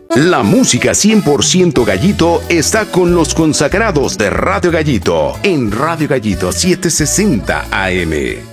La música 100% Gallito está con los consagrados de Radio Gallito en Radio Gallito 760 AM.